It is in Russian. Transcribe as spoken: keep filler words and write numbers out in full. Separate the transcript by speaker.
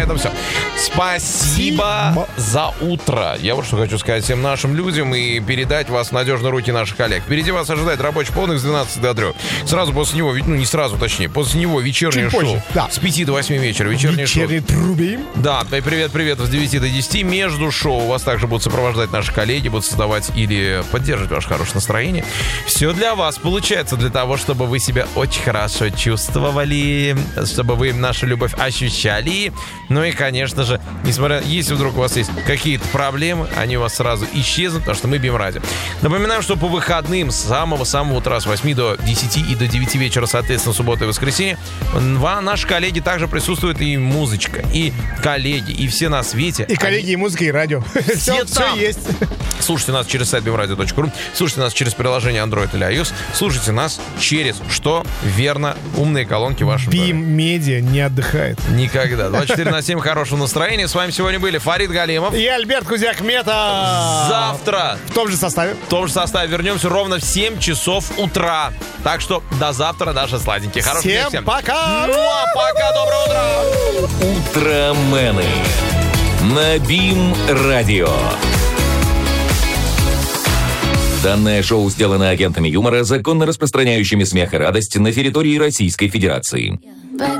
Speaker 1: этом все. Спасибо за утро. Я вот что хочу сказать всем нашим людям и передать вас в надежные руки наших коллег. Впереди вас ожидает рабочий полдник с двенадцати до трех. Сразу после него, ну не сразу, точнее, после него вечернее
Speaker 2: Чуть
Speaker 1: шоу.
Speaker 2: позже, да.
Speaker 1: С пяти до восьми вечера. Вечернее шоу.
Speaker 2: Вечерний трубим.
Speaker 1: Да, привет-привет с девяти до десяти. Между шоу вас также будут сопровождать наши коллеги, будут создавать или поддерживать ваше хорошее настроение. Все для вас получается, для того, чтобы вы себя очень хорошо чувствовали, чтобы вы нашу любовь ощущали. Ну и, конечно же, несмотря, если вдруг у вас есть какие-то проблемы, они у вас сразу исчезнут, потому что мы БИМ-радио. Напоминаем, что по выходным с самого-самого утра с восьми до десяти и до девяти вечера, соответственно, суббота и воскресенье, наши коллеги также присутствуют, и музычка, и коллеги, и все на свете.
Speaker 2: И коллеги, они... и музыка, и радио. Все, все есть.
Speaker 1: Слушайте нас через сайт би эм радио точка ру, слушайте нас через приложение Android или iOS, слушайте нас через, что верно, умные колонки в вашем доме.
Speaker 2: БИМ-медиа не отдыхает.
Speaker 1: Никогда. двадцать четыре на семь хорошего настроения. С вами сегодня были Фарид Галимов
Speaker 2: и Альберт Кузякметов.
Speaker 1: Завтра
Speaker 2: в том же составе.
Speaker 1: В том же составе вернемся ровно в семь часов утра. Так что до завтра, наши сладенькие. Хорошего
Speaker 2: всем
Speaker 1: дня всем.
Speaker 2: Пока.
Speaker 1: Ну а пока, доброе утро.
Speaker 3: Утромены на БИМ-радио. Данное шоу сделано агентами юмора, законно распространяющими смех и радость на территории Российской Федерации.